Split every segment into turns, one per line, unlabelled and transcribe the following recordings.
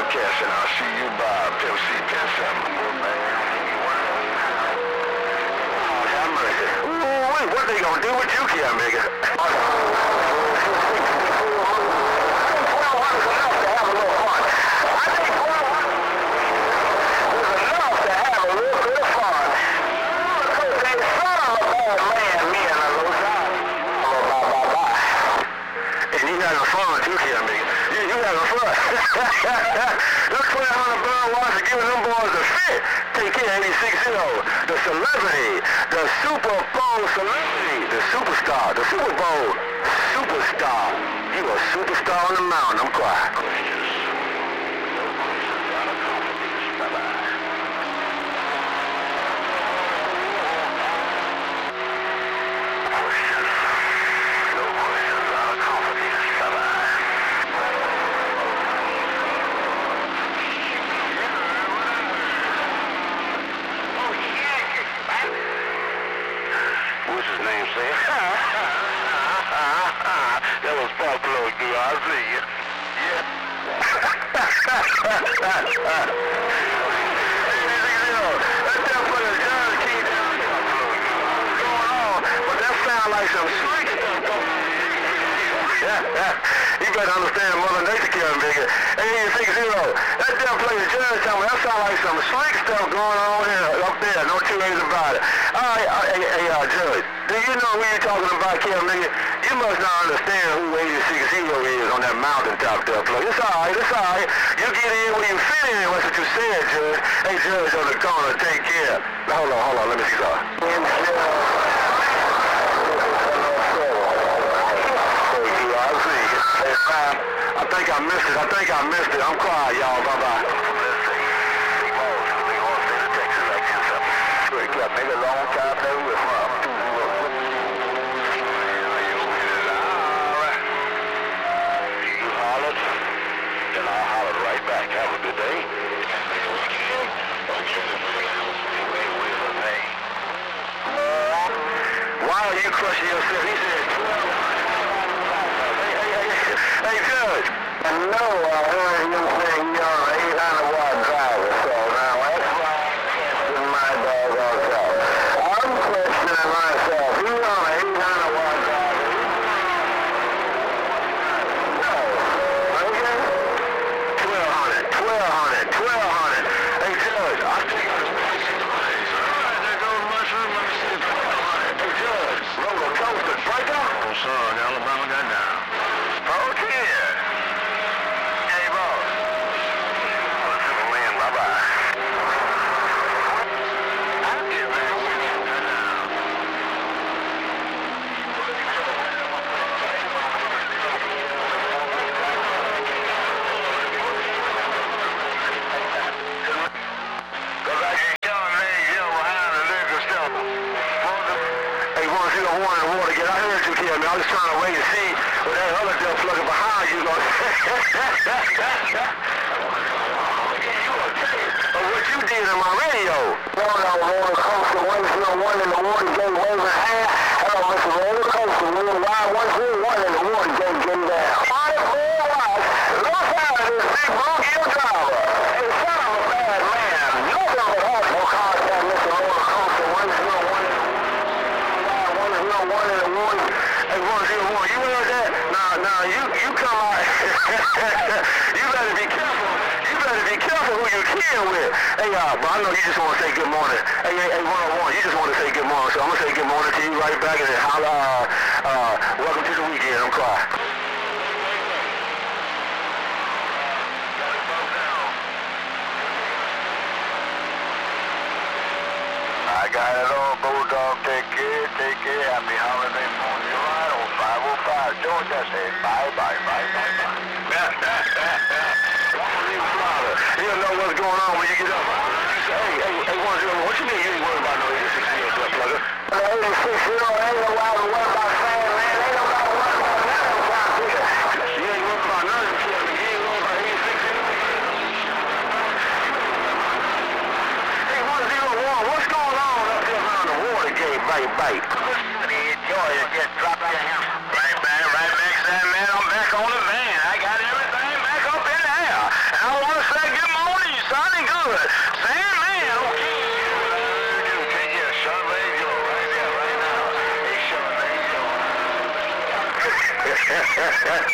broadcasting. I'll see you by Pimp C, Pimp 7. Have mercy. Ooh, wait, what they gonna do with you, Kim, nigga? 1200's enough to have a little fun. I think 1200 is enough to have a little bit of fun. Because they son of a bad man, me and a little guy. Bye. And you having fun too, Kim, nigga. You having fun. Look, 1200 Bird Watcher giving them boys a fit. Take care, 86-0. The celebrity, the Super Bowl celebrity, the superstar, the Super Bowl superstar. You a superstar on the mountain, I'm quiet. That was Buffalo, dude. I see you. Yeah. That damn fucking John King down there. What's going on? But that sound like some sweet stuff. You better understand Mother Nature, Kevin Bigger. 86-0. That damn place in Georgetown, that sound like some slick stuff going on here, up there. No two ways about it. All right, hey, Judge. Do you know who you're talking about, Kevin Bigger? You must not understand who 86-0 is on that mountaintop there, plug. It's all right, it's all right. You get in where you fit in. That's what you said, Judge. Hey, Judge on the corner, take care. Now, hold on, let me see something. I think I missed it. I'm quiet, y'all. Bye-bye. Maybe a long time there with you hollered, and I hollered right back. Have a good day. Why are you crushing yourself? He said, hey, Judge. I know I heard you say you're an 800-watt driver, so now that's why I'm my doggone self. I'm questioning myself. He's on an 800-watt driver. No. Okay? 1200. Hey, Judge, I think I'm there goes mushroom. Let me see the 1200. Hey, Judge, roller coaster, right down. Oh, son, Alabama got down. Okay. I was trying to wait and see what that other girl plugging behind you goes. What you did in my radio. Going on roller coaster, Winslow, one in the Watergate, waving hand. Hello, Mr. Roller Coaster, we were live 101 in the Watergate, getting down. On it, boy, watch. Look out of this big bronchial driver. Hey, son of a bad man. Nobody would have no contact, Mr. Roller Coaster, Winslow, one in the Watergate. Hey, 101, you heard that? Nah, you come out. You better be careful. You better be careful who you kill with. Hey, but I know you just want to say good morning. Hey, 101, you just want to say good morning. So I'm going to say good morning to you right back and then holla, welcome to the weekend. I'm quiet. I got it all, Bulldog. Take care. Happy holiday, 4th of July on 505. Georgia, say bye. You don't know what's going on when you get up. You say, hey, what you mean you ain't worried about no 86-year-old blood plugger? 86-year-old ain't no wild to worry about saying, man. Ain't no wild to worry about nothing down here. You ain't worried about nothing, kid. You ain't worried about 86-year-old. Hey, 101, what's going on up here around the Watergate, bite? Georgia, just drop your hammer. Right back, son, man. I'm back on the van. I got everything back up in there. And I want to say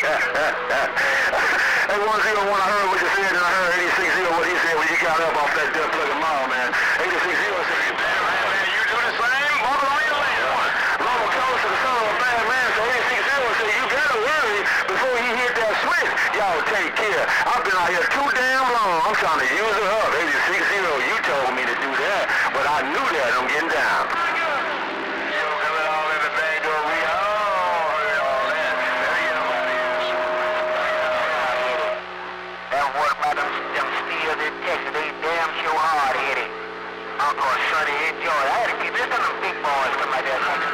Hey, 101, I heard what you said, and I heard 86 what he said when you got up off that dead plug mile, man. 86 said, man, you do the same? Mother on your land. Mama comes to the son of a bad man, so 86 said, you gotta worry before he hit that switch. Y'all take care. I've been out here too damn long. I'm trying to use her up. 86 you told me to do that, but I knew that. I'm getting down.
Uncle Sonny enjoy. I had to keep this on them big boys come like that. Don't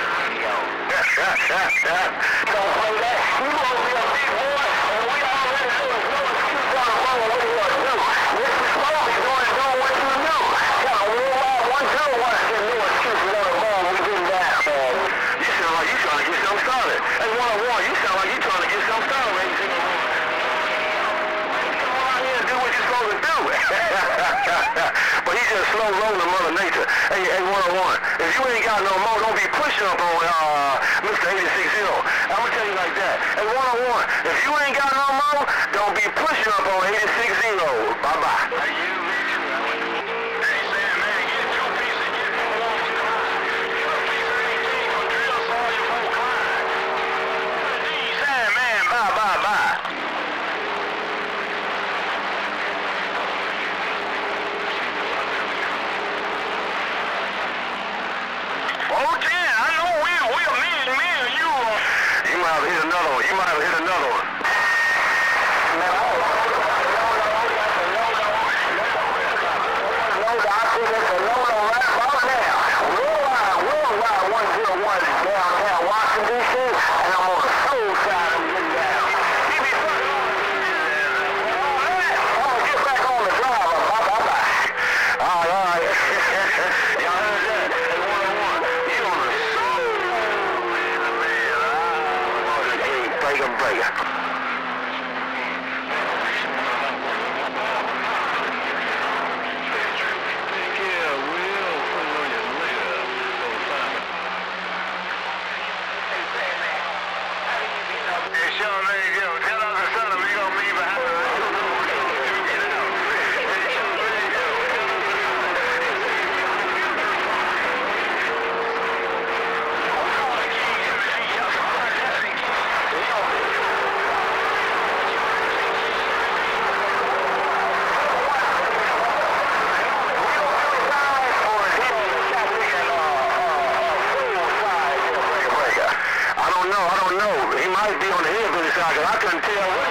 play that. You gonna be a big boy, and we already know there's no excuse on the road what he gonna do. Mr. Slowly's going to do what you knew. Got a worldwide 101 and no excuses on the road. We getting down, man.
You sound like you trying to get something started. Hey, 101, you sound like you trying to get something started, ladies and gentlemen. Come on out here and do what you're supposed to do. But he just slow rolling Mother Nature. Hey, 101, if you ain't got no more, don't be pushing up on Mr. 86 I'm gonna tell you like that. Hey, 101, if you ain't got no more, don't be pushing up on 86 Bye-bye. You might have hit another one.
Worldwide 101 downtown Washington, D.C., and I'm on the soul side of getting down. I'm gonna get back on the drive. Bye-bye.
All right. Y'all heard that? Hey, 101, you on the soul. Breaker. I don't know. He might be on the hillbilly side, because I couldn't tell.